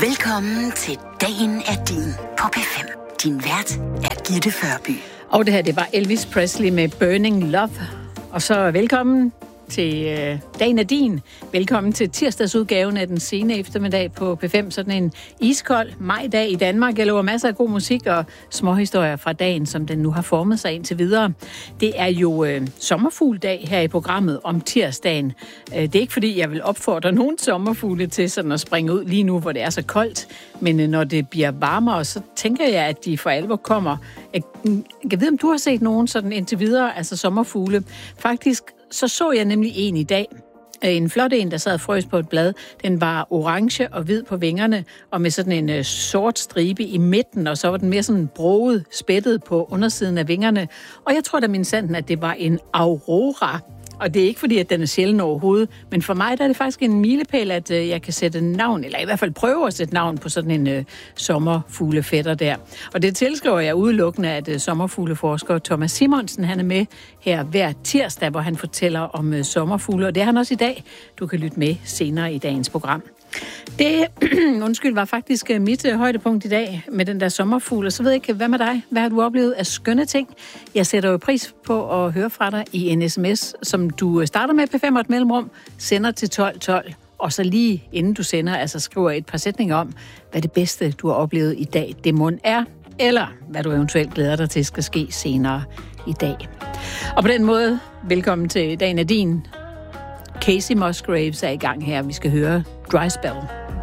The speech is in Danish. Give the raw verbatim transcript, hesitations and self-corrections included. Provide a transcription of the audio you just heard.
Velkommen til Dagen er din på P fem. Din vært er Gitte Førby. Og det her, det var Elvis Presley med Burning Love. Og så velkommen til øh, Dagen er din. Velkommen til tirsdagsudgaven af den sene eftermiddag på P fem. Sådan en iskold majdag i Danmark. Jeg lover masser af god musik og småhistorier fra dagen, som den nu har formet sig indtil videre. Det er jo øh, sommerfugledag her i programmet om tirsdagen. Øh, det er ikke fordi, jeg vil opfordre nogen sommerfugle til sådan at springe ud lige nu, hvor det er så koldt. Men øh, når det bliver varmere, så tænker jeg, at de for alvor kommer. Jeg, jeg ved, om du har set nogen sådan indtil videre, altså sommerfugle. Faktisk så så jeg nemlig en i dag. En flot en, der sad frøs på et blad. Den var orange og hvid på vingerne, og med sådan en uh, sort stribe i midten, og så var den mere sådan broget, spættet på undersiden af vingerne. Og jeg tror da min sanden, at det var en aurora. Og det er ikke fordi, at den er sjælden overhovedet, men for mig der er det faktisk en milepæl, at øh, jeg kan sætte navn, eller i hvert fald prøve at sætte navn på sådan en øh, sommerfuglefætter der. Og det tilskriver jeg udelukkende, at øh, sommerfugleforsker Thomas Simonsen, han er med her hver tirsdag, hvor han fortæller om øh, sommerfugle, og det er han også i dag. Du kan lytte med senere i dagens program. Det, undskyld, var faktisk mit uh, højdepunkt i dag med den der sommerfugl. Så ved jeg ikke, hvad med dig? Hvad har du oplevet af skønne ting? Jeg sætter jo pris på at høre fra dig i en sms, som du starter med P fem og et mellemrum, sender til tolv tolv, og så lige inden du sender, altså skriver et par sætninger om, hvad det bedste, du har oplevet i dag, det mund er, eller hvad du eventuelt glæder dig til, skal ske senere i dag. Og på den måde, velkommen til Dagen er din. Casey Musgraves er i gang her. Vi skal høre Dry Spell.